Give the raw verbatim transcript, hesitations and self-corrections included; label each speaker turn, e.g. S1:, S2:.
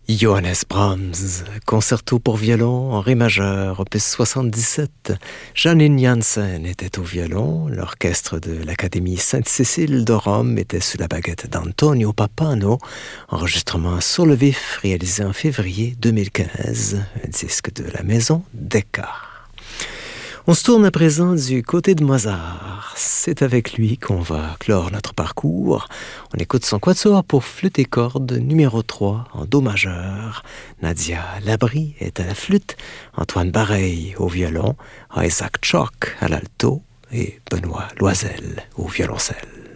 S1: Johannes Brahms, concerto pour violon en ré majeur, opus soixante-dix-sept. Janine Jansen était au violon, l'orchestre de l'Académie Sainte-Cécile de Rome était sous la baguette d'Antonio Pappano, enregistrement sur le vif réalisé en février deux mille quinze, un disque de la maison Decca. On se tourne à présent du côté de Mozart. C'est avec lui qu'on va clore notre parcours. On écoute son quatuor pour flûte et cordes numéro trois en do majeur. Nadia Labrie est à la flûte, Antoine Bareil au violon, Isaac Chock à l'alto et Benoît Loisel au violoncelle.